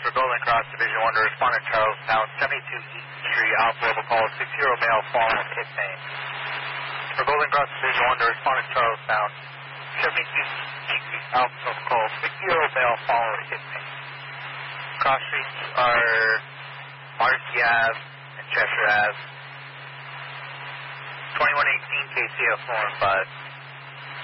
for Golden Cross Division 1 to respondent Charlestown, 72 East Street, Alpha Level call, 60 male fallen with hip pain. For Golden Cross Division 1 to respondent Charlestown, 72 East Street, Alpha Level call, 60 male fallen with hip pain. Cross streets are Marcy Ave and Cheshire Ave. 2118 KCF 4 and 5.